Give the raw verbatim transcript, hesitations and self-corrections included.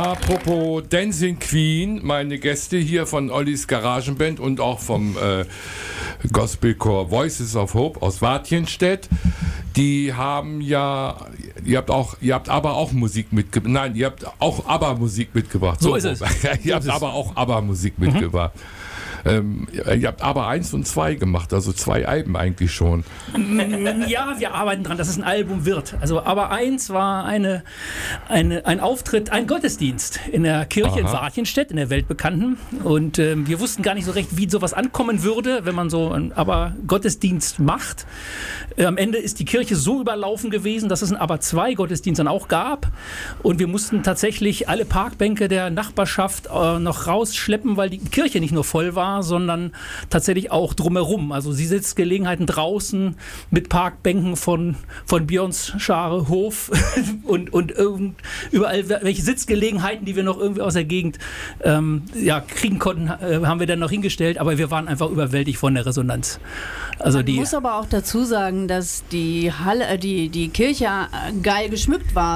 Apropos Dancing Queen, meine Gäste hier von Ollis Garagenband und auch vom äh, Gospelchor Voices of Hope aus Wartjenstedt, die haben ja, ihr habt auch, ihr habt aber auch Musik mitgebracht. Nein, ihr habt auch ABBA-Musik mitgebracht. So, so ist es. ihr habt aber auch ABBA-Musik mhm. mitgebracht. Ähm, ihr habt aber eins und zwei gemacht, also zwei Alben eigentlich schon. Ja, wir arbeiten dran, dass es ein Album wird. Also aber eins war eine, eine, ein Auftritt, ein Gottesdienst in der Kirche Aha. in Wartjenstedt, in der weltbekannten. Und ähm, wir wussten gar nicht so recht, wie sowas ankommen würde, wenn man so einen aber Gottesdienst macht. Äh, am Ende ist die Kirche so überlaufen gewesen, dass es einen aber zwei Gottesdienst dann auch gab. Und wir mussten tatsächlich alle Parkbänke der Nachbarschaft äh, noch rausschleppen, weil die Kirche nicht nur voll war, sondern tatsächlich auch drumherum. Also sie Sitzgelegenheiten draußen mit Parkbänken von, von Björns Schare Hof und, und überall welche Sitzgelegenheiten, die wir noch irgendwie aus der Gegend ähm, ja, kriegen konnten, äh, haben wir dann noch hingestellt, aber wir waren einfach überwältigt von der Resonanz. Also Man die muss aber auch dazu sagen, dass die Halle, die, die Kirche geil geschmückt war.